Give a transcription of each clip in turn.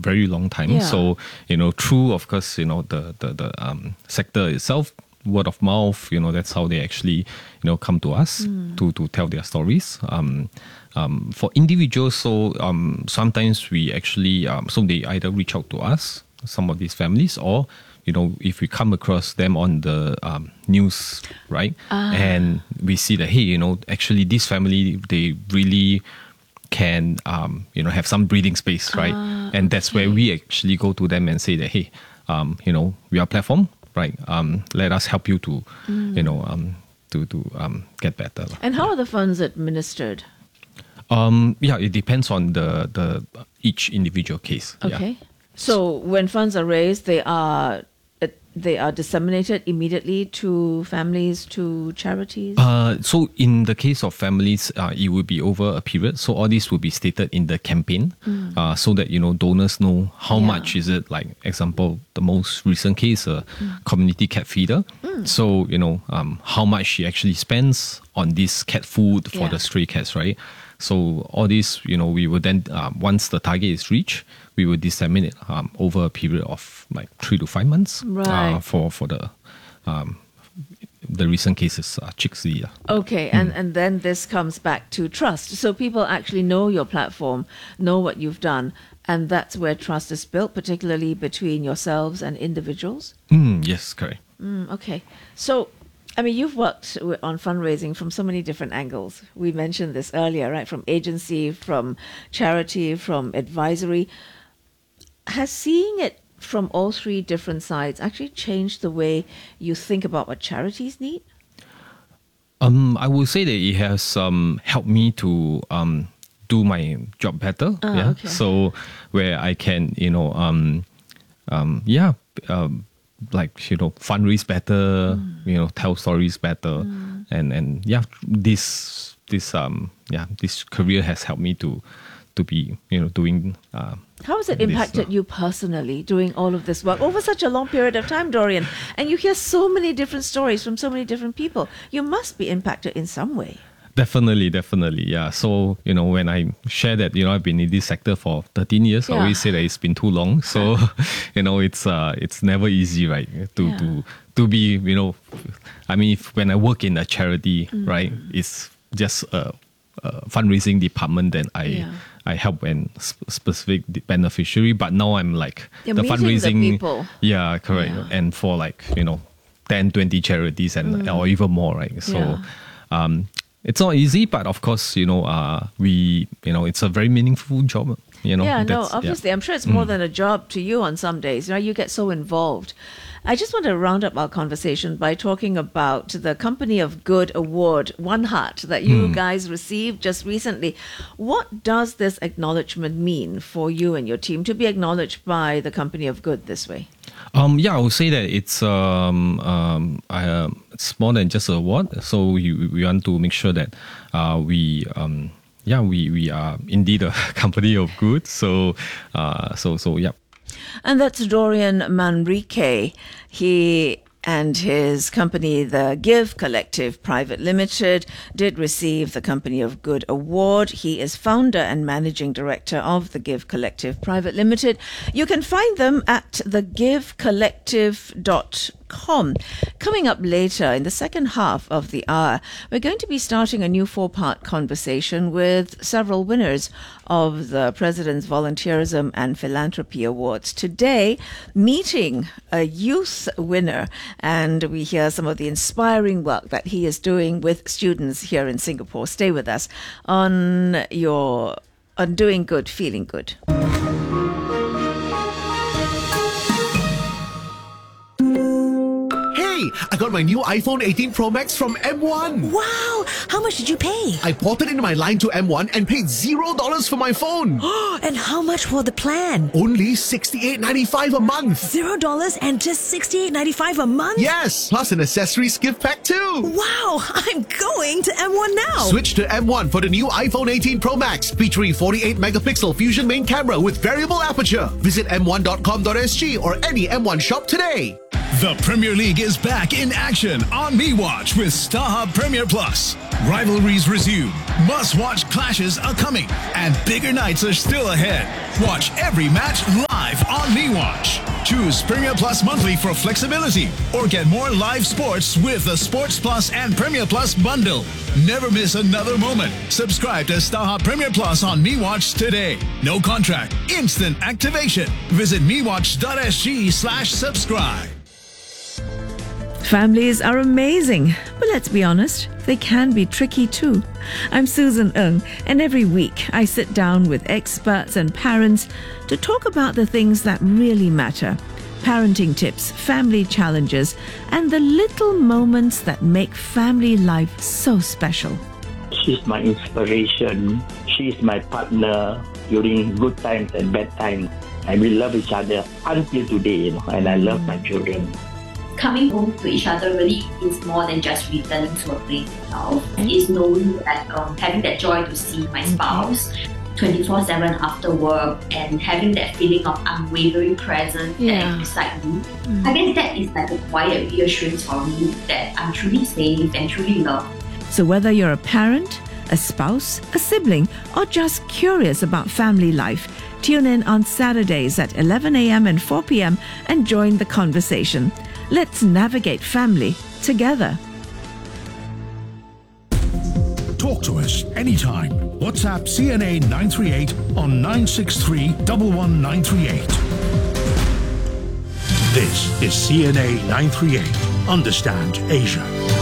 very long time. Yeah. So, through, of course, the sector itself, word of mouth, that's how they actually, come to us to tell their stories. For individuals, so sometimes we actually, so they either reach out to us, some of these families, or, if we come across them on the news, right? And we see that, hey, actually this family, they really can, have some breathing space, right? And that's where we actually go to them and say that, hey, we are a platform, right? Let us help you to, to get better. And how are the funds administered? It depends on the each individual case. Okay. Yeah. So when funds are raised, they are disseminated immediately to families, to charities? So in the case of families, it will be over a period. So all this will be stated in the campaign so that, donors know how much is it. Like, example, the most recent case, community cat feeder. So, how much she actually spends on this cat food for the stray cats, right? So all this, we will then, once the target is reached, we will disseminate over a period of like 3 to 5 months for the recent cases, Chixi. Okay, and then this comes back to trust. So people actually know your platform, know what you've done, and that's where trust is built, particularly between yourselves and individuals? Yes, correct. Okay. So, I mean, you've worked on fundraising from so many different angles. We mentioned this earlier, right? From agency, from charity, from advisory. Has seeing it from all three different sides actually changed the way you think about what charities need? I would say that it has helped me to do my job better. Okay. So where I can, fundraise better, tell stories better, and this career has helped me to be doing. How has it impacted you personally doing all of this work over such a long period of time, Dorian? And you hear so many different stories from so many different people. You must be impacted in some way. Definitely, yeah. So, when I share that, I've been in this sector for 13 years, I always say that it's been too long. So, it's never easy, right? To be, when I work in a charity, right, it's just a fundraising department that I help and specific beneficiary, but now I'm like You're the meeting fundraising. The people. Yeah, correct. Yeah. And for 10, 20 charities and or even more, right? So, it's not easy, but of course, it's a very meaningful job. Obviously. I'm sure it's more than a job to you on some days. You get so involved. I just want to round up our conversation by talking about the Company of Good Award, One Heart, that you guys received just recently. What does this acknowledgement mean for you and your team to be acknowledged by the Company of Good this way? I would say that it's more than just an award. So we want to make sure that we are indeed a company of good. So yeah. And that's Dorian Manrique. He and his company, the Give Collective Private Limited, did receive the Company of Good Award. He is founder and managing director of the Give Collective Private Limited. You can find them at thegivecollective.com. Coming up later in the second half of the hour, we're going to be starting a new 4-part conversation with several winners of the President's Volunteerism and Philanthropy Awards. Today, meeting a youth winner, and we hear some of the inspiring work that he is doing with students here in Singapore. Stay with us on Doing Good, Feeling Good. I got my new iPhone 18 Pro Max from M1. Wow! How much did you pay? I ported in my line to M1 and paid $0 for my phone. And how much for the plan? Only $68.95 a month. $0 and just $68.95 a month? Yes, plus an accessories gift pack too. Wow! I'm going to M1 now. Switch to M1 for the new iPhone 18 Pro Max, featuring 48-megapixel Fusion main camera with variable aperture. Visit m1.com.sg or any M1 shop today. The Premier League is back in action on MeWatch with StarHub Premier Plus. Rivalries resume, must-watch clashes are coming, and bigger nights are still ahead. Watch every match live live on MeWatch. Choose Premier Plus monthly for flexibility or get more live sports with the Sports Plus and Premier Plus bundle. Never miss another moment. Subscribe to StarHub Premier Plus on MeWatch today. No contract, instant activation. Visit mewatch.sg/subscribe. Families are amazing, but let's be honest, they can be tricky too. I'm Susan Ng, and every week I sit down with experts and parents to talk about the things that really matter. Parenting tips, family challenges, and the little moments that make family life so special. She's my inspiration. She's my partner during good times and bad times. And we love each other until today, and I love my children. Coming home to each other really is more than just returning to a place itself. It's knowing that having that joy to see my spouse 24/7 after work and having that feeling of unwavering presence that is beside me. I guess that is like a quiet reassurance for me that I'm truly safe and truly loved. So whether you're a parent, a spouse, a sibling, or just curious about family life, tune in on Saturdays at 11 a.m. and 4 p.m. and join the conversation. Let's navigate family together. Talk to us anytime. WhatsApp CNA 938 on 963 11938. This is CNA 938. Understand Asia.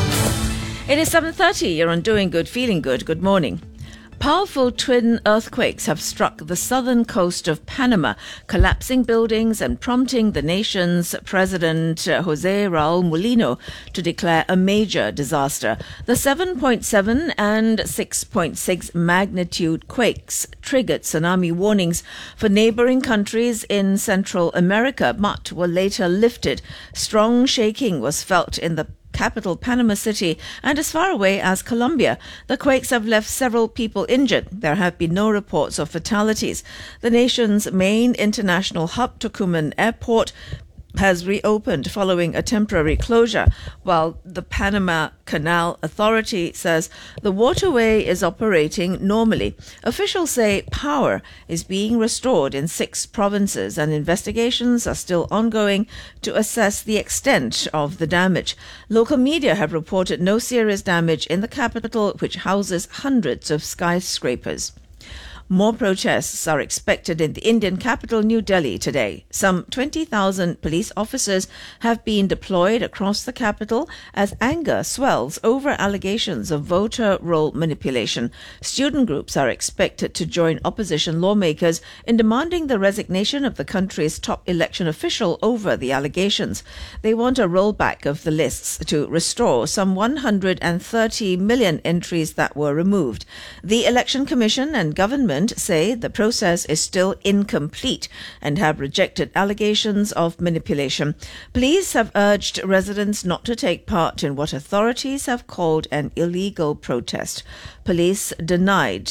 It is 7:30. You're on Doing Good, Feeling Good. Good morning. Powerful twin earthquakes have struck the southern coast of Panama, collapsing buildings and prompting the nation's President Jose Raul Mulino to declare a major disaster. The 7.7 and 6.6 magnitude quakes triggered tsunami warnings for neighboring countries in Central America, but were later lifted. Strong shaking was felt in the capital Panama City and as far away as Colombia. The quakes have left several people injured. There have been no reports of fatalities. The nation's main international hub, Tucumán Airport, has reopened following a temporary closure, while the Panama Canal Authority says the waterway is operating normally. Officials say power is being restored in 6 provinces and investigations are still ongoing to assess the extent of the damage. Local media have reported no serious damage in the capital, which houses hundreds of skyscrapers. More protests are expected in the Indian capital, New Delhi, today. Some 20,000 police officers have been deployed across the capital as anger swells over allegations of voter roll manipulation. Student groups are expected to join opposition lawmakers in demanding the resignation of the country's top election official over the allegations. They want a rollback of the lists to restore some 130 million entries that were removed. The Election Commission and government say the process is still incomplete and have rejected allegations of manipulation. Police have urged residents not to take part in what authorities have called an illegal protest. Police denied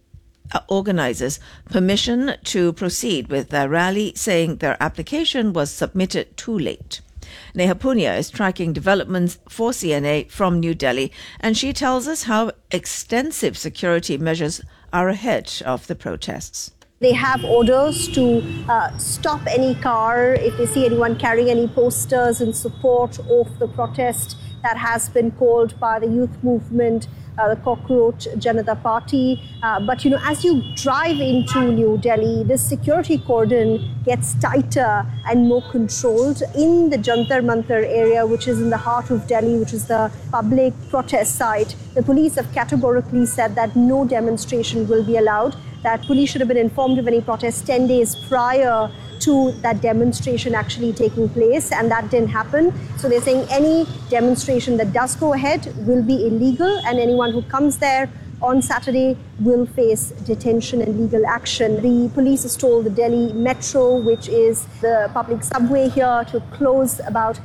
organisers permission to proceed with their rally, saying their application was submitted too late. Neha Punia is tracking developments for CNA from New Delhi, and she tells us how extensive security measures are ahead of the protests. They have orders to stop any car if they see anyone carrying any posters in support of the protest that has been called by the youth movement, the Cockroach Janata Party. But, as you drive into New Delhi, this security cordon gets tighter and more controlled. In the Jantar Mantar area, which is in the heart of Delhi, which is the public protest site, the police have categorically said that no demonstration will be allowed, that police should have been informed of any protests 10 days prior to that demonstration actually taking place, and that didn't happen. So they're saying any demonstration that does go ahead will be illegal, and anyone who comes there on Saturday will face detention and legal action. The police has told the Delhi Metro, which is the public subway here, to close about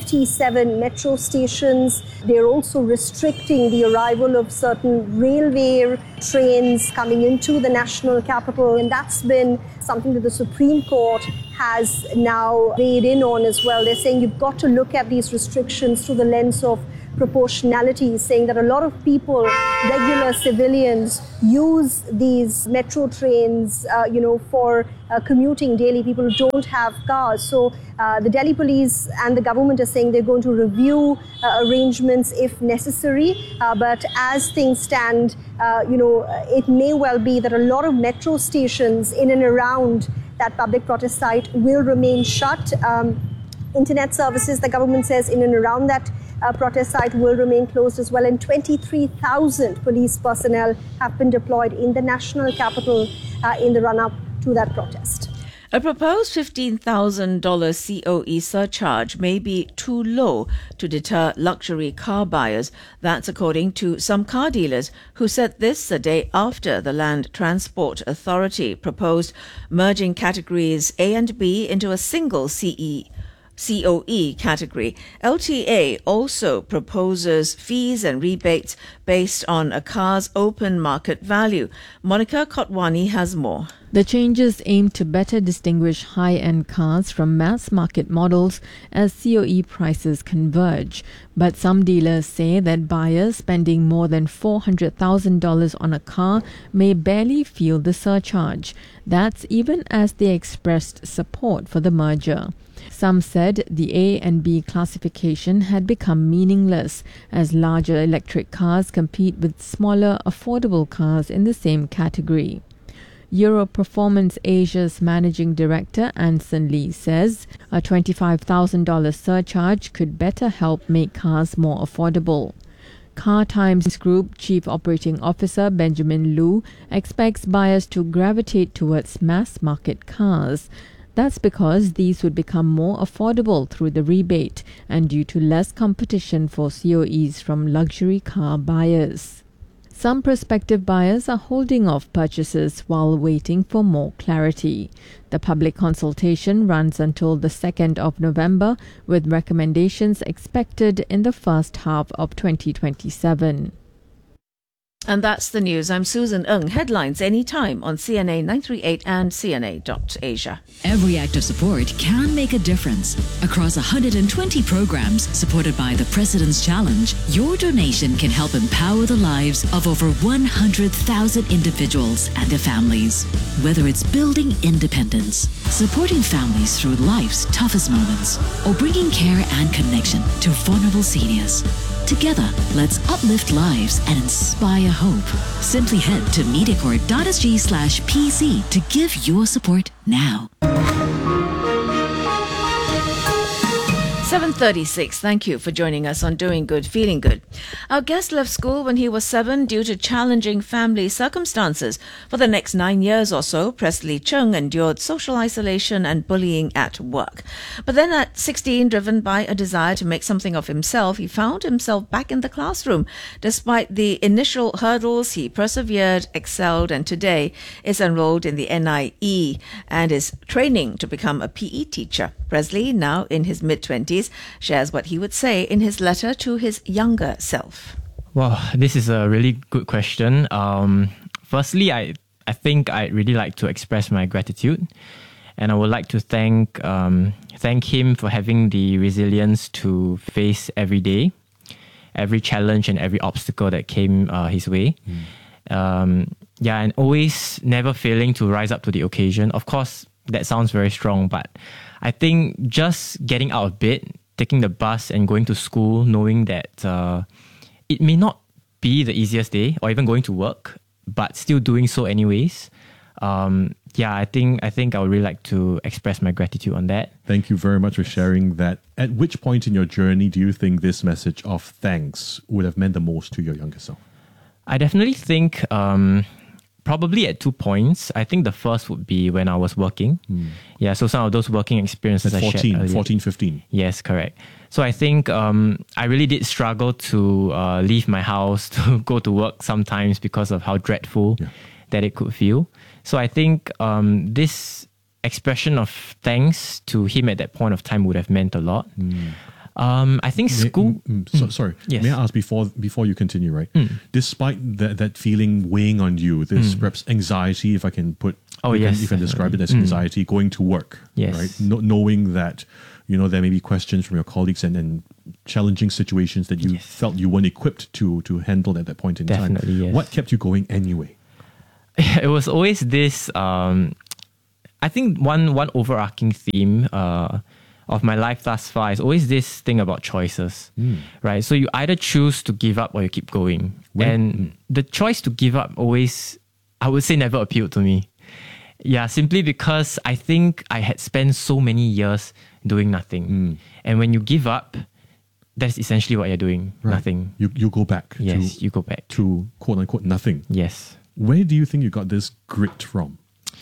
57 metro stations. They're also restricting the arrival of certain railway trains coming into the national capital, and that's been something that the Supreme Court has now weighed in on as well. They're saying you've got to look at these restrictions through the lens of proportionality, saying that a lot of people, regular civilians, use these metro trains, for commuting daily. People who don't have cars. So the Delhi police and the government are saying they're going to review arrangements if necessary. But as things stand, it may well be that a lot of metro stations in and around that public protest site will remain shut. Internet services, the government says, in and around that protest site will remain closed as well. And 23,000 police personnel have been deployed in the national capital in the run-up to that protest. A proposed $15,000 COE surcharge may be too low to deter luxury car buyers. That's according to some car dealers who said this a day after the Land Transport Authority proposed merging categories A and B into a single COE category. LTA also proposes fees and rebates based on a car's open market value. Monica Kotwani has more. The changes aim to better distinguish high-end cars from mass-market models as COE prices converge. But some dealers say that buyers spending more than $400,000 on a car may barely feel the surcharge. That's even as they expressed support for the merger. Some said the A and B classification had become meaningless as larger electric cars compete with smaller, affordable cars in the same category. Euro Performance Asia's managing director Anson Lee says a $25,000 surcharge could better help make cars more affordable. Car Times Group Chief Operating Officer Benjamin Liu expects buyers to gravitate towards mass market cars. That's because these would become more affordable through the rebate and due to less competition for COEs from luxury car buyers. Some prospective buyers are holding off purchases while waiting for more clarity. The public consultation runs until the 2nd of November, with recommendations expected in the first half of 2027. And that's the news. I'm Susan Ng. Headlines anytime on CNA 938 and CNA.Asia. Every act of support can make a difference. Across 120 programs supported by the President's Challenge, your donation can help empower the lives of over 100,000 individuals and their families. Whether it's building independence, supporting families through life's toughest moments, or bringing care and connection to vulnerable seniors. Together, let's uplift lives and inspire hope. Simply head to MediaCorp.sg/PC to give your support now. 7:36. Thank you for joining us on Doing Good, Feeling Good. Our guest left school when he was 7 due to challenging family circumstances. For the next 9 years or so, Presley Chung endured social isolation and bullying at work. But then at 16, driven by a desire to make something of himself, he found himself back in the classroom. Despite the initial hurdles, he persevered, excelled, and today is enrolled in the NIE and is training to become a PE teacher. Presley, now in his mid-20s, shares what he would say in his letter to his younger self. Well, this is a really good question. Firstly, I think I'd really like to express my gratitude, and I would like to thank him for having the resilience to face every day, every challenge and every obstacle that came his way. And always never failing to rise up to the occasion. Of course, that sounds very strong, but I think just getting out of bed, taking the bus and going to school, knowing that it may not be the easiest day or even going to work, but still doing so anyways. I think I would really like to express my gratitude on that. Thank you very much for sharing that. At which point in your journey do you think this message of thanks would have meant the most to your younger self? I definitely think probably at 2 points. I think the first would be when I was working. Yeah, so some of those working experiences at I shared earlier. 14, 15. Yes, correct. So I think I really did struggle to leave my house to go to work sometimes because of how dreadful that it could feel. So I think this expression of thanks to him at that point of time would have meant a lot. I think school... Sorry, yes. May I ask before you continue, right? Despite that feeling weighing on you, this perhaps anxiety, if I can put... you can describe it as anxiety, going to work, right? Knowing that there may be questions from your colleagues and challenging situations that you felt you weren't equipped to handle at that point in time. Definitely, yes. What kept you going anyway? It was always this, I think one overarching theme of my life thus far is always this thing about choices, right? So you either choose to give up or you keep going. The choice to give up always, I would say, never appealed to me. Yeah, simply because I think I had spent so many years doing nothing. And when you give up, that's essentially what you're doing. Right. Nothing. You go back. Yes, you go back. To quote unquote nothing. Yes. Where do you think you got this grit from?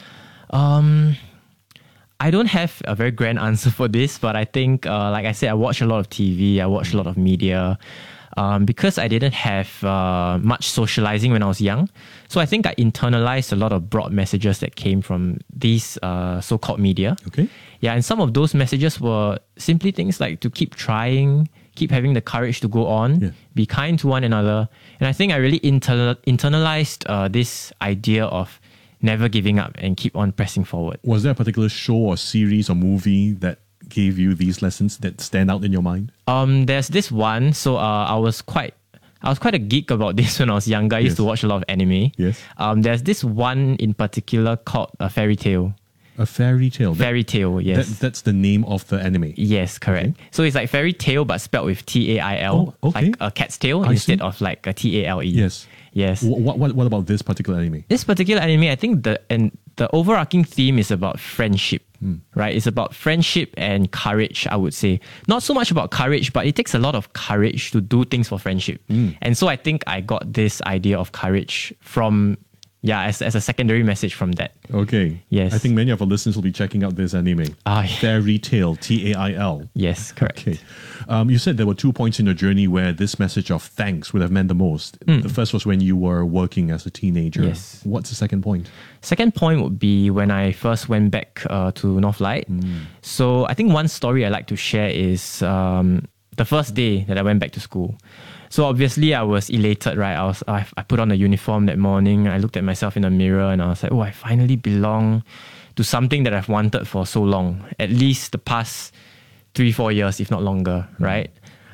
I don't have a very grand answer for this, but I think, like I said, I watch a lot of TV, I watch a lot of media. Because I didn't have much socializing when I was young. So I think I internalized a lot of broad messages that came from these so-called media. Okay. Yeah, and some of those messages were simply things like to keep trying, keep having the courage to go on, be kind to one another. And I think I really internalized this idea of never giving up and keep on pressing forward. Was there a particular show or series or movie that gave you these lessons that stand out in your mind? There's this one. So I was quite a geek about this when I was younger. I used to watch a lot of anime. Yes. There's this one in particular called A Fairy Tale. A fairy tale? Fairy Tale, yes. That's the name of the anime? Yes, correct. Okay. So it's like fairy tale but spelled with T-A-I-L. Oh, okay. Like a cat's tail instead of like a T-A-L-E. Yes. Yes. What about this particular anime? This particular anime, I think the overarching theme is about friendship, right? It's about friendship and courage, I would say. Not so much about courage, but it takes a lot of courage to do things for friendship. And so I think I got this idea of courage from, as a secondary message from that. Okay. Yes. I think many of our listeners will be checking out this anime. Fairy Tale, T-A-I-L. Yes, correct. Okay. You said there were 2 points in your journey where this message of thanks would have meant the most. The first was when you were working as a teenager. Yes. What's the second point? Second point would be when I first went back to Northlight. So I think one story I like to share is the first day that I went back to school. So obviously I was elated, right? I put on a uniform that morning. I looked at myself in the mirror and I was like, oh, I finally belong to something that I've wanted for so long. At least the past 3-4 years, if not longer, right?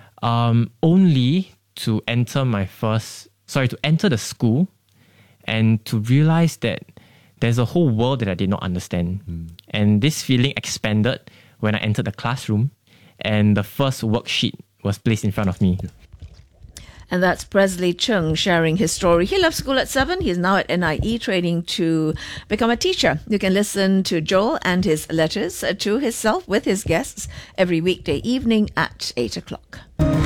Only to enter the school and to realize that there's a whole world that I did not understand. And this feeling expanded when I entered the classroom and the first worksheet was placed in front of me. And that's Presley Chung sharing his story. He left school at 7. He's now at NIE training to become a teacher. You can listen to Joel and his letters to himself with his guests every weekday evening at 8 o'clock.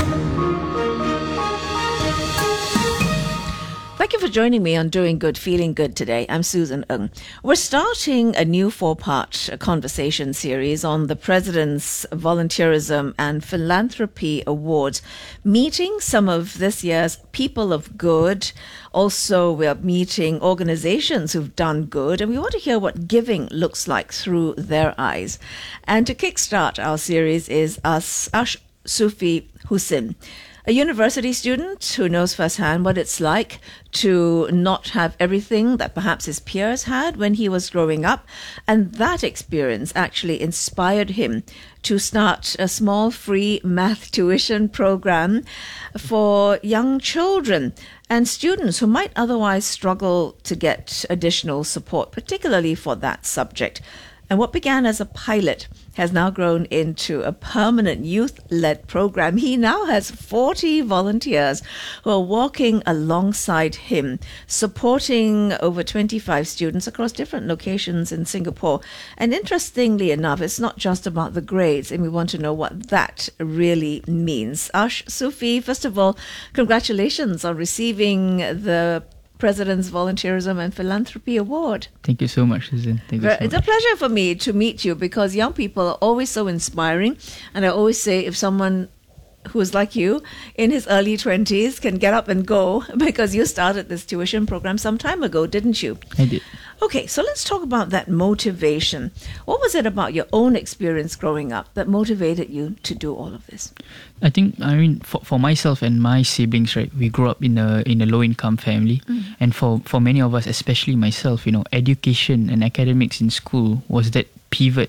Thank you for joining me on Doing Good, Feeling Good today. I'm Susan Ng. We're starting a new 4-part conversation series on the President's Volunteerism and Philanthropy Awards, meeting some of this year's people of good. Also, we're meeting organizations who've done good, and we want to hear what giving looks like through their eyes. And to kickstart our series is Ash Sufi Hussain, a university student who knows firsthand what it's like to not have everything that perhaps his peers had when he was growing up. And that experience actually inspired him to start a small free math tuition program for young children and students who might otherwise struggle to get additional support, particularly for that subject. And what began as a pilot has now grown into a permanent youth-led program. He now has 40 volunteers who are walking alongside him, supporting over 25 students across different locations in Singapore. And interestingly enough, it's not just about the grades, and we want to know what that really means. Ash Sufi, first of all, congratulations on receiving the President's Volunteerism and Philanthropy Award. Thank you so much, Susan. It's a pleasure for me to meet you because young people are always so inspiring. And I always say if someone who is like you in his early 20s can get up and go, because you started this tuition program some time ago, didn't you? I did. Okay, so let's talk about that motivation. What was it about your own experience growing up that motivated you to do all of this? I think, for myself and my siblings, right, we grew up in a low income family, and for many of us, especially myself, education and academics in school was that pivot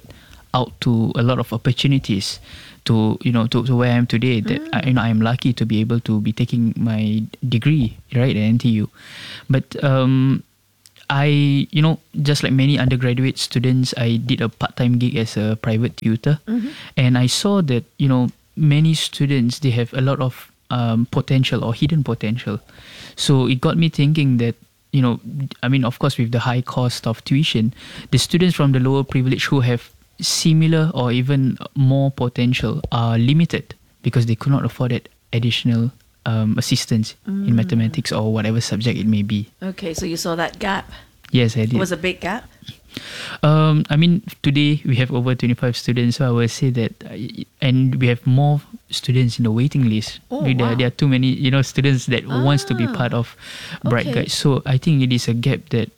out to a lot of opportunities to where I am today. That I am lucky to be able to be taking my degree right at NTU. But I just like many undergraduate students, I did a part-time gig as a private tutor, and I saw that many students, they have a lot of potential or hidden potential. So it got me thinking that, of course, with the high cost of tuition, the students from the lower privilege who have similar or even more potential are limited because they could not afford that additional assistance in mathematics or whatever subject it may be. Okay, so you saw that gap. Yes, I did. It was a big gap? Today we have over 25 students, so I will say that, and we have more students in the waiting list. There are too many, students that wants to be part of Bright Guides. So I think it is a gap that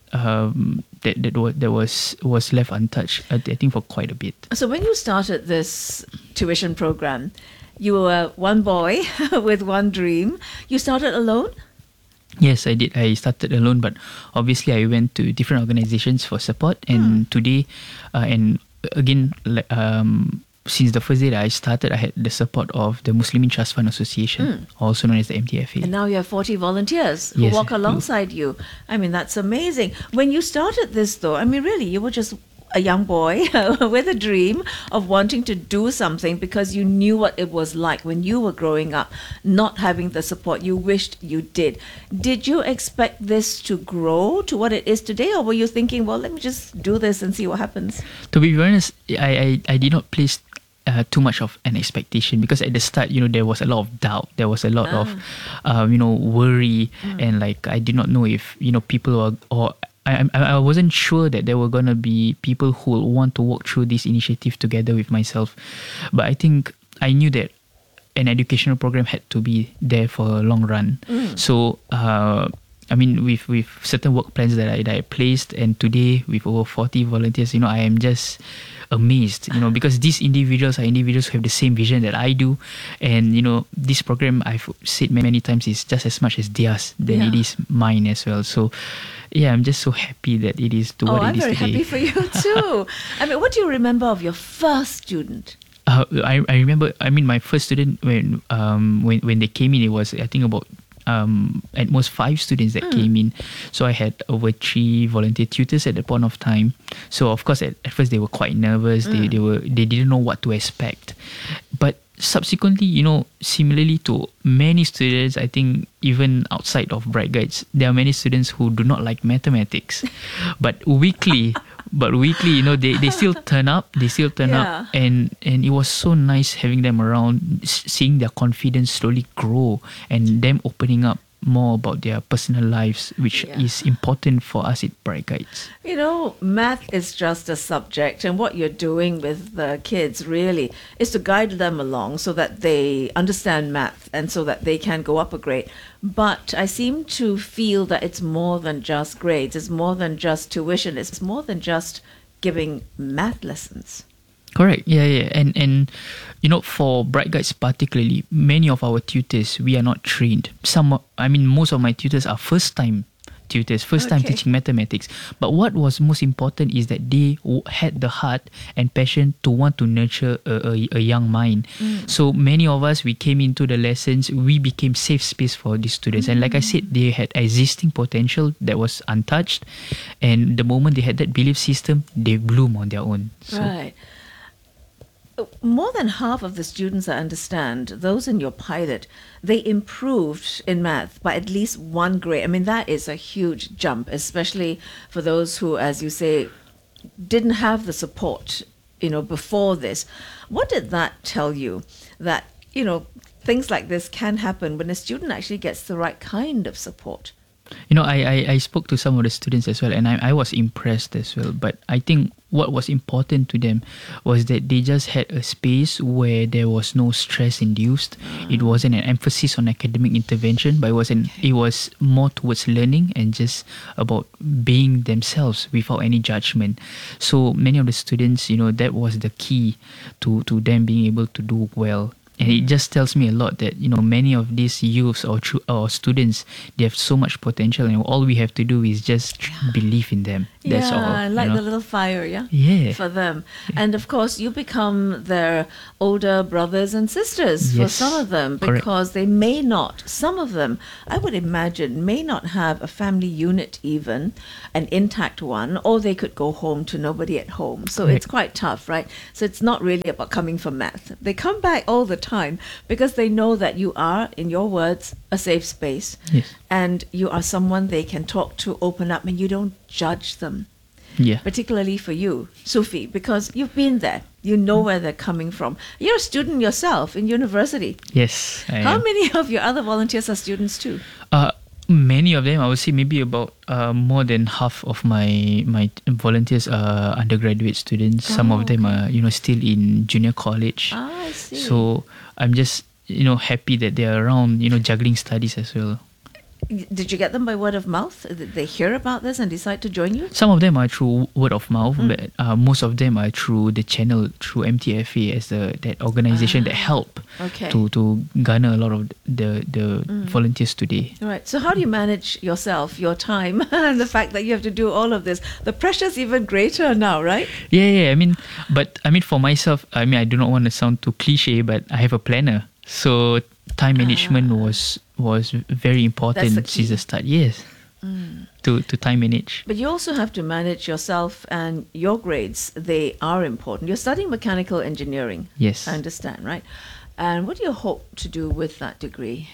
was left untouched, I think, for quite a bit. So when you started this tuition program, you were one boy with one dream. You started alone? Yes, I did. I started alone, but obviously I went to different organizations for support. And today, and again, since the first day that I started, I had the support of the Muslimin Trust Fund Association, also known as the MTFA. And now you have 40 volunteers who walk alongside you. I mean, that's amazing. When you started this, though, really, you were just a young boy with a dream of wanting to do something because you knew what it was like when you were growing up, not having the support you wished you did. Did you expect this to grow to what it is today, or were you thinking, well, let me just do this and see what happens? To be honest, I did not place too much of an expectation, because at the start, there was a lot of doubt, there was a lot of worry, and like I did not know if people were, or I wasn't sure that there were going to be people who will want to walk through this initiative together with myself. But I think I knew that an educational program had to be there for a long run. So, with certain work plans that I placed, and today with over 40 volunteers, I am just amazed, because these individuals are individuals who have the same vision that I do. And, this program, I've said many times, is just as much as theirs than it is mine as well. So, I'm just so happy that it is to what it is today. I'm very happy for you too. What do you remember of your first student? I remember, my first student, when they came in, it was, I think, about at most 5 students that came in. So I had over 3 volunteer tutors at the point of time. So of course at first they were quite nervous. They didn't know what to expect. But subsequently, similarly to many students, I think even outside of Bright Guides, there are many students who do not like mathematics. But weekly, they still turn up. And it was so nice having them around, seeing their confidence slowly grow, and them opening up more about their personal lives, which is important for us at Bright Guides. Math is just a subject, and what you're doing with the kids really is to guide them along so that they understand math and so that they can go up a grade. But I seem to feel that it's more than just grades, it's more than just tuition, it's more than just giving math lessons. Correct. Yeah. And for Bright Guides particularly, many of our tutors, we are not trained. Most of my tutors are first-time tutors, first-time teaching mathematics. But what was most important is that they had the heart and passion to want to nurture a young mind. So many of us, we came into the lessons, we became safe space for these students. And like I said, they had existing potential that was untouched. And the moment they had that belief system, they bloom on their own. Right. More than half of the students, I understand, those in your pilot, they improved in math by at least 1 grade. That is a huge jump, especially for those who, as you say, didn't have the support, before this. What did that tell you? That, things like this can happen when a student actually gets the right kind of support. I spoke to some of the students as well, and I was impressed as well. But I think what was important to them was that they just had a space where there was no stress induced. It wasn't an emphasis on academic intervention, but it was more towards learning and just about being themselves without any judgment. So many of the students, that was the key to them being able to do well. And it just tells me a lot that, many of these youths or students, they have so much potential, and all we have to do is just believe in them. That's all. Like the little fire, for them. And of course, you become their older brothers and sisters for some of them, because they may not, some of them, I would imagine, may not have a family unit even, an intact one, or they could go home to nobody at home. So it's quite tough, right? So it's not really about coming from math. They come back all the time because they know that you are, in your words, a safe space. Yes. And you are someone they can talk to, open up, and you don't judge them. Yeah. Particularly for you, Sufi, because you've been there. You know where they're coming from. You're a student yourself in university. Yes, I How am. many of your other volunteers are students too? Many of them, I would say maybe about more than half of my volunteers are undergraduate students. Some of them are, still in junior college. I see. So I'm just, happy that they're around, juggling studies as well. Did you get them by word of mouth? Did they hear about this and decide to join you? Some of them are through word of mouth, but most of them are through the channel, through MTFA as that organization that help to garner a lot of the volunteers today. Right. So how do you manage yourself, your time, and the fact that you have to do all of this? The pressure's even greater now, right? Yeah. I mean, for myself, I do not want to sound too cliche, but I have a planner. So time management was very important since the start. Yes. To time manage. But you also have to manage yourself and your grades. They are important. You're studying mechanical engineering. Yes. I understand, right? And what do you hope to do with that degree?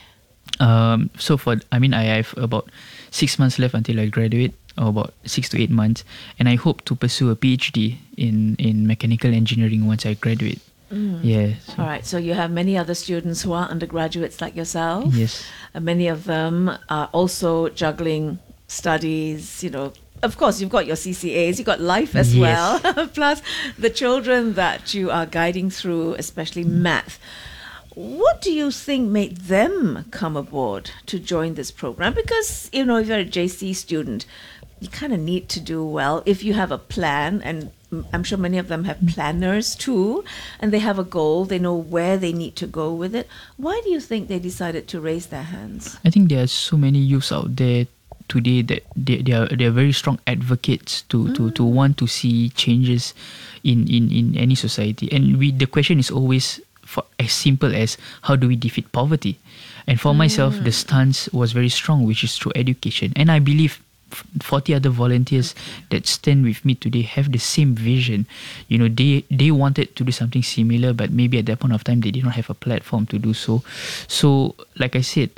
I have about 6 months left until I graduate, or about 6 to 8 months, and I hope to pursue a PhD in mechanical engineering once I graduate. Yes. All right. So you have many other students who are undergraduates like yourself. Yes. Many of them are also juggling studies. Of course, you've got your CCAs, you've got life as well, plus the children that you are guiding through, especially math. What do you think made them come aboard to join this program? Because, if you're a JC student, you kind of need to do well if you have a plan, and I'm sure many of them have planners too, and they have a goal, they know where they need to go with it. Why do you think they decided to raise their hands? I think there are so many youths out there today that they are very strong advocates to want to see changes in any society. And the question is always as simple as, how do we defeat poverty? And for myself, the stance was very strong, which is through education. And I believe 40 other volunteers that stand with me today have the same vision. They wanted to do something similar, but maybe at that point of time they did not have a platform to do so. So, like I said,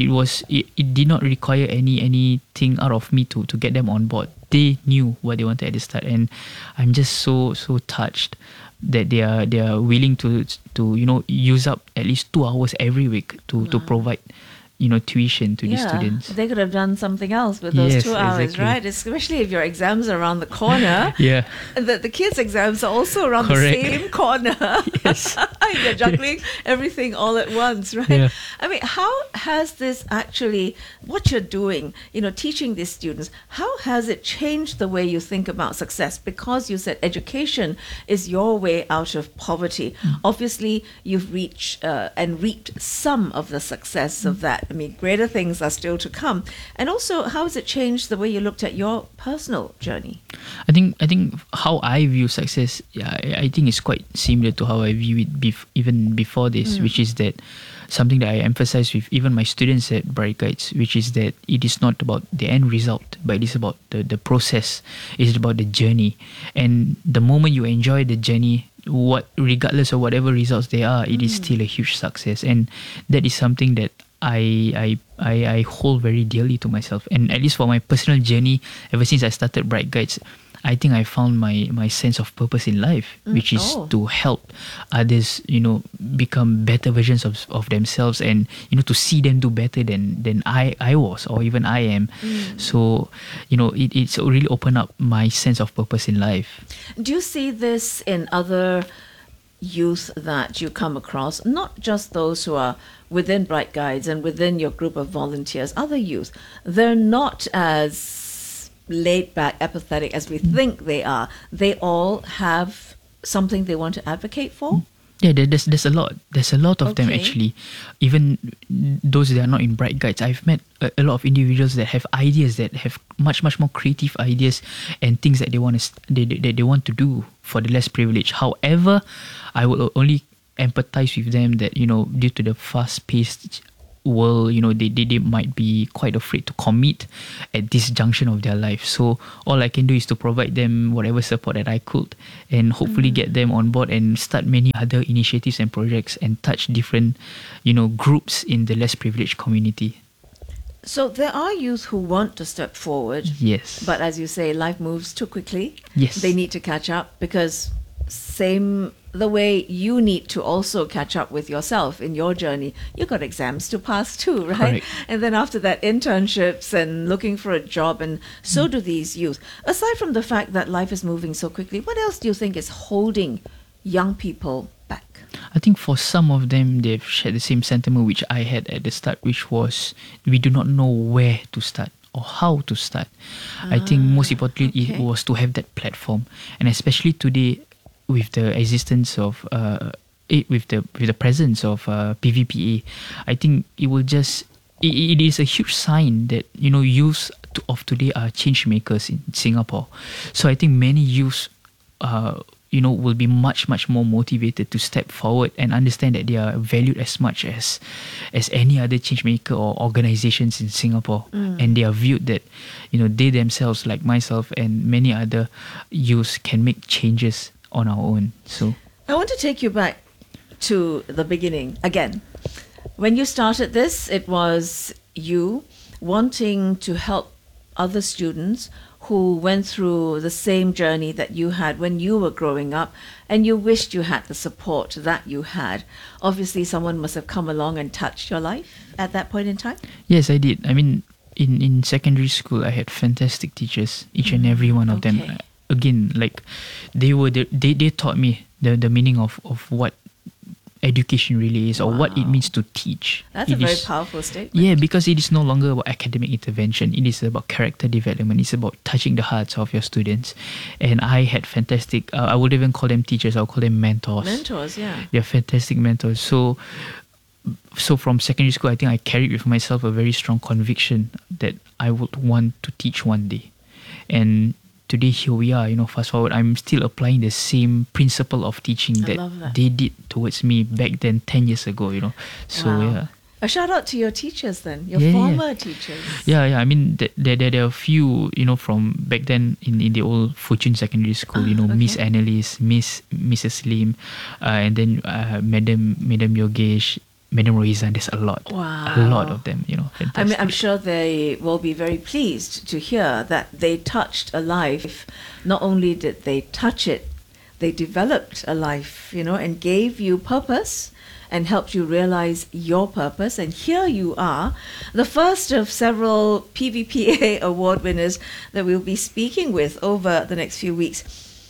it did not require anything out of me to get them on board. They knew what they wanted at the start, and I'm just so touched that they are willing to use up at least 2 hours every week to provide tuition to these students. They could have done something else with those 2 hours, exactly. right? Especially if your exams are around the corner. Yeah. And the kids' exams are also around the same corner. Yes. You're juggling everything all at once, right? Yeah. How has this actually, what you're doing, teaching these students, how has it changed the way you think about success? Because you said education is your way out of poverty. Obviously, you've reached and reaped some of the success of that. Greater things are still to come. And also, how has it changed the way you looked at your personal journey? I think how I view success, I think is quite similar to how I view it even before this, which is that something that I emphasize with even my students at Bright Guides, which is that it is not about the end result, but it is about the process. It's about the journey. And the moment you enjoy the journey, regardless of whatever results they are, it is still a huge success. And that is something that I hold very dearly to myself. And at least for my personal journey, ever since I started Bright Guides, I think I found my sense of purpose in life, which is to help others, become better versions of themselves, and to see them do better than I was, or even I am. So it's really opened up my sense of purpose in life. Do you see this in other youth that you come across, not just those who are within Bright Guides and within your group of volunteers, other youth? They're not as laid back, apathetic as we think they are. They all have something they want to advocate for. Yeah, there's a lot. There's a lot of them Okay. actually. Even those that are not in Bright Guides, I've met a lot of individuals that have ideas, that have much more creative ideas and things that they want to do for the less privileged. However, I will only empathize with them that, you know, due to the fast-paced world, you know, they might be quite afraid to commit at this junction of their life. So all I can do is to provide them whatever support that I could, and hopefully get them on board and start many other initiatives and projects and touch different, you know, groups in the less privileged community. So there are youth who want to step forward. Yes. But as you say, life moves too quickly. Yes. They need to catch up, because same the way you need to also catch up with yourself in your journey. You got exams to pass too, right? Correct. And then after that, internships and looking for a job, and so do these youth. Aside from the fact that life is moving so quickly, what else do you think is holding young people back? I think for some of them, they've shared the same sentiment which I had at the start, which was we do not know where to start or how to start. I think most importantly it was to have that platform, and especially today with the existence of with the presence of PVPA, I think it will just it is a huge sign that, you know, youths of today are change makers in Singapore. So I think many youths you know, will be much more motivated to step forward and understand that they are valued as much as any other change maker or organizations in Singapore. And they are viewed that, you know, they themselves, like myself and many other youths, can make changes on our own. So I want to take you back to the beginning again. When you started this, it was you wanting to help other students who went through the same journey that you had when you were growing up, and you wished you had the support that you had. Obviously, someone must have come along and touched your life at that point in time. yes, I did. I mean, in secondary school, I had fantastic teachers, each and every one of them. Again, like they taught me the meaning of what education really is, or what it means to teach. That's a very powerful statement. Yeah, because it is no longer about academic intervention. It is about character development. It's about touching the hearts of your students. And I had fantastic, I would even call them teachers, I'll call them mentors. Mentors, yeah. They're fantastic mentors. So from secondary school, I think I carried with myself a very strong conviction that I would want to teach one day. And today, here we are, you know, fast forward, I'm still applying the same principle of teaching I love that. they did towards me back then 10 years ago, you know. So, Wow. yeah. A shout out to your teachers then, your Yeah, yeah. former teachers. Yeah. I mean, there are a few, you know, from back then in the old Fortune Secondary School, you know, Miss Annalise, Mrs. Lim, and then Madam Yogesh, Madam Roizan. There's a lot. Wow. A lot of them, you know. Fantastic. I'm sure they will be very pleased to hear that they touched a life. Not only did they touch it, they developed a life, you know, and gave you purpose and helped you realize your purpose. And here you are, the first of several PVPA award winners that we'll be speaking with over the next few weeks.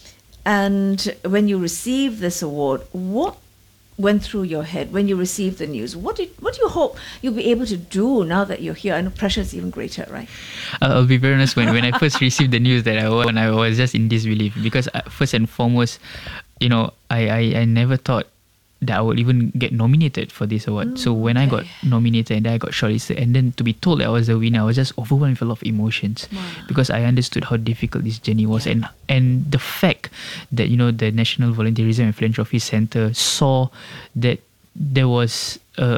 And when you receive this award, what went through your head when you received the news? What do you hope you'll be able to do now that you're here? I know pressure is even greater, right? I'll be very honest, when I first received the news that I was just in disbelief, because first and foremost, you know, I never thought that I would even get nominated for this award. So when I got nominated and then I got shortlisted, and then to be told that I was the winner, I was just overwhelmed with a lot of emotions, because I understood how difficult this journey was, and the fact that, you know, the National Volunteerism and Philanthropy Centre saw that there was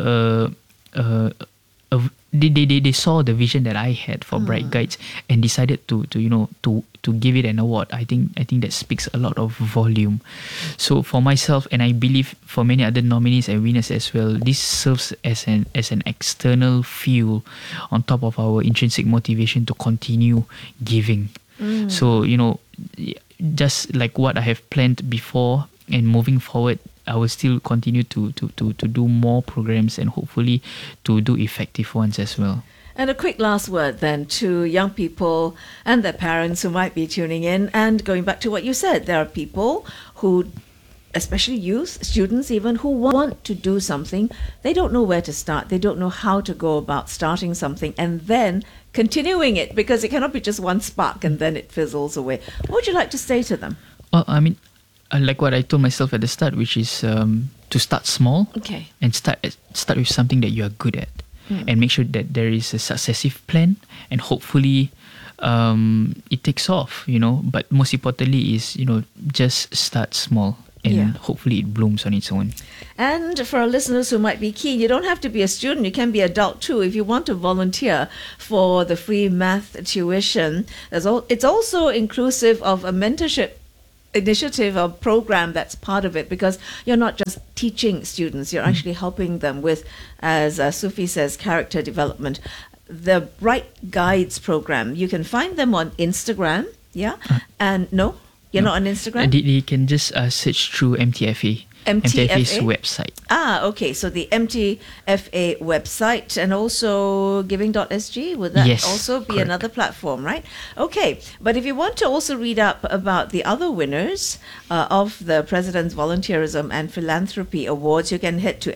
they saw the vision that I had for Bright Guides and decided to give it an award. I think that speaks a lot of volume. So for myself, and I believe for many other nominees and winners as well, this serves as an external fuel on top of our intrinsic motivation to continue giving. So, you know, just like what I have planned before, and moving forward, I will still continue to do more programs, and hopefully to do effective ones as well. And a quick last word then to young people and their parents who might be tuning in. And going back to what you said, there are people who, especially youth, students even, who want to do something. They don't know where to start. They don't know how to go about starting something and then continuing it, because it cannot be just one spark and then it fizzles away. What would you like to say to them? Well, I mean, like what I told myself at the start, which is to to start small. Okay. And start with something that you are good at, and make sure that there is a successive plan, and hopefully it takes off. But most importantly is just start small. And hopefully it blooms on its own. And for our listeners who might be keen, you don't have to be a student, you can be adult too. If you want to volunteer for the free math tuition, it's also inclusive of a mentorship initiative or program that's part of it, because you're not just teaching students, you're actually helping them with, as Sufi says, character development. The Bright Guides program, you can find them on Instagram, and you're not on Instagram? They can just search through MTFA. MTFA's website. Okay. So the MTFA website, and also giving.sg, would that also be correct. another platform, right? Okay. But if you want to also read up about the other winners of the President's Volunteerism and Philanthropy Awards, you can head to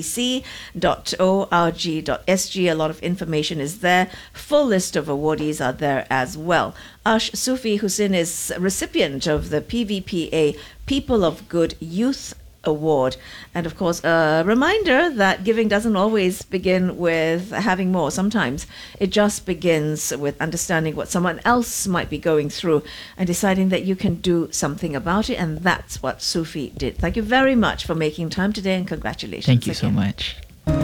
nvpc.org.sg. A lot of information is there. Full list of awardees are there as well. Ash Sufi Hussein is recipient of the PVPA People of Good Youth Award. And of course, a reminder that giving doesn't always begin with having more. Sometimes it just begins with understanding what someone else might be going through and deciding that you can do something about it. And that's what Sufi did. Thank you very much for making time today, and congratulations. Thank you so much.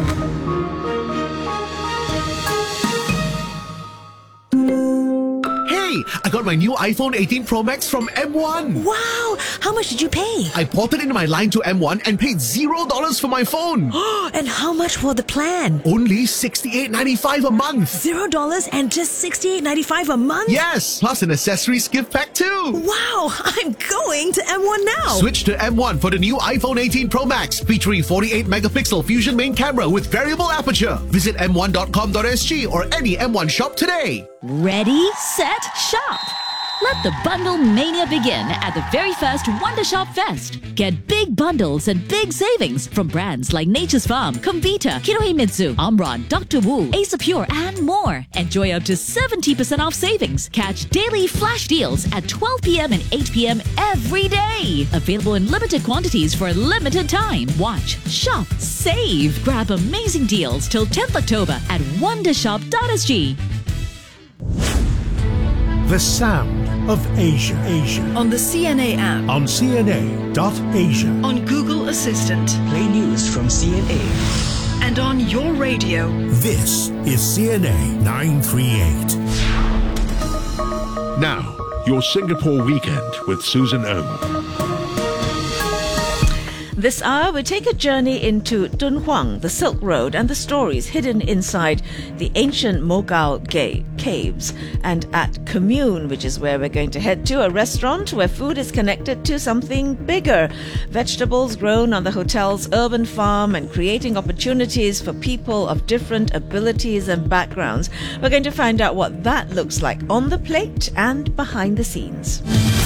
Hey, I got my new iPhone 18 Pro Max from M1. Wow! How much did you pay? I ported in my line to M1 and paid $0 for my phone. And how much for the plan? Only $68.95 a month. $0 and just $68.95 a month? Yes, plus an accessories gift pack too. Wow! I'm going to M1 now. Switch to M1 for the new iPhone 18 Pro Max, featuring 48 megapixel fusion main camera with variable aperture. Visit m1.com.sg or any M1 shop today. Ready, set, shop! Let the bundle mania begin at the very first Wonder Shop Fest. Get big bundles and big savings from brands like Nature's Farm, Comvita, Kinohimitsu, Omron, Dr. Wu, Ace of Pure, and more. Enjoy up to 70% off savings. Catch daily flash deals at 12 p.m. and 8 p.m. every day. Available in limited quantities for a limited time. Watch, shop, save. Grab amazing deals till 10th October at wondershop.sg. The sound of Asia. On the CNA app. On CNA.Asia. On Google Assistant. Play news from CNA. And on your radio. This is CNA 938. Now, your Singapore weekend with Susan Ong. This hour, we take a journey into Dunhuang, the Silk Road, and the stories hidden inside the ancient Mogao caves. And at Commune, which is where we're going to head to, a restaurant where food is connected to something bigger. Vegetables grown on the hotel's urban farm and creating opportunities for people of different abilities and backgrounds. We're going to find out what that looks like on the plate and behind the scenes.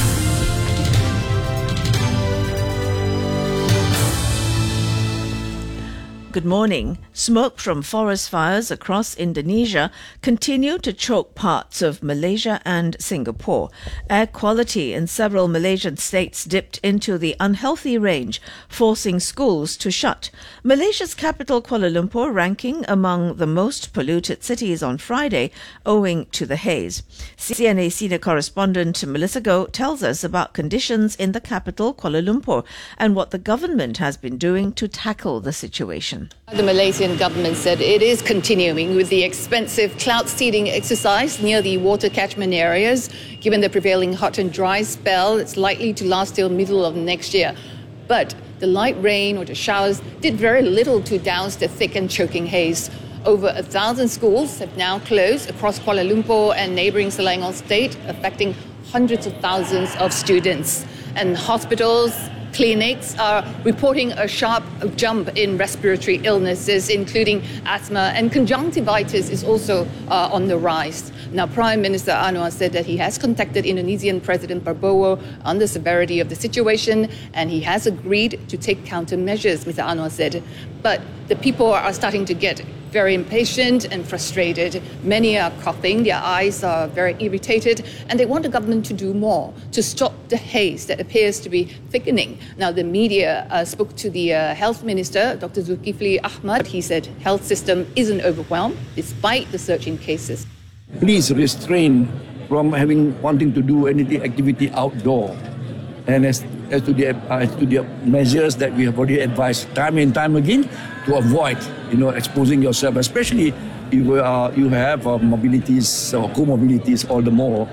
Good morning. Smoke from forest fires across Indonesia continue to choke parts of Malaysia and Singapore. Air quality in several Malaysian states dipped into the unhealthy range, forcing schools to shut. Malaysia's capital Kuala Lumpur ranking among the most polluted cities on Friday, owing to the haze. CNA senior correspondent Melissa Goh tells us about conditions in the capital Kuala Lumpur and what the government has been doing to tackle the situation. The Malaysian government said it is continuing with the expensive cloud seeding exercise near the water catchment areas. Given the prevailing hot and dry spell, it's likely to last till middle of next year. But the light rain or the showers did very little to douse the thick and choking haze. Over 1,000 schools have now closed across Kuala Lumpur and neighbouring Selangor state, affecting hundreds of thousands of students. And hospitals, clinics are reporting a sharp jump in respiratory illnesses, including asthma, and conjunctivitis is also on the rise. Now, Prime Minister Anwar said that he has contacted Indonesian President Prabowo on the severity of the situation, and he has agreed to take countermeasures, Mr. Anwar said. But the people are starting to get very impatient and frustrated. Many are coughing, their eyes are very irritated, and they want the government to do more to stop the haze that appears to be thickening. Now, the media spoke to the health minister, Dr. Zulkifli Ahmad. He said health system isn't overwhelmed despite the surge in cases. Please restrain from wanting to do any activity outdoor. And as to the measures that we have already advised time and time again to avoid, exposing yourself, especially if you have mobilities or comorbidities all the more.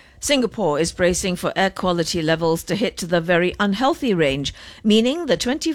Singapore is bracing for air quality levels to hit the very unhealthy range, meaning the